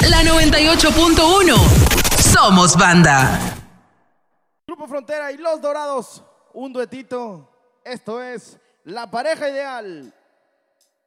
La 98.1. Somos banda. Grupo Frontera y Los Dorados, un duetito. Esto es La Pareja Ideal.